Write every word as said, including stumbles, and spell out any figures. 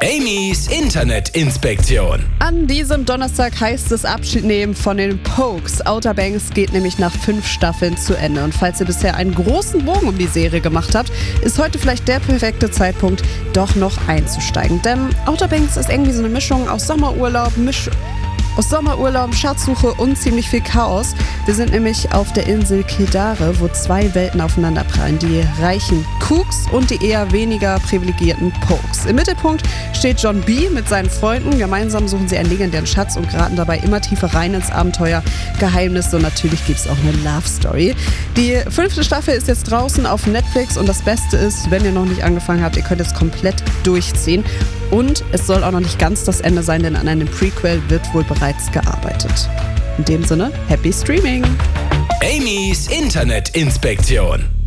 Amy's Internetinspektion. An diesem Donnerstag heißt es Abschied nehmen von den Pokes. Outer Banks geht nämlich nach fünf Staffeln zu Ende. Und falls ihr bisher einen großen Bogen um die Serie gemacht habt, ist heute vielleicht der perfekte Zeitpunkt, doch noch einzusteigen. Denn Outer Banks ist irgendwie so eine Mischung aus Sommerurlaub, Misch Aus Sommerurlaub, Schatzsuche und ziemlich viel Chaos. Wir sind nämlich auf der Insel Kildare, wo zwei Welten aufeinanderprallen. Die reichen Cooks und die eher weniger privilegierten Pokes. Im Mittelpunkt steht John B. mit seinen Freunden. Gemeinsam suchen sie einen legendären Schatz und geraten dabei immer tiefer rein ins Abenteuer, Geheimnisse und natürlich gibt es auch eine Love Story. Die fünfte Staffel ist jetzt draußen auf Netflix und das Beste ist, wenn ihr noch nicht angefangen habt, ihr könnt es komplett durchziehen. Und es soll auch noch nicht ganz das Ende sein, denn an einem Prequel wird wohl bereits gearbeitet. In dem Sinne, happy Streaming! Amy's Internetinspektion.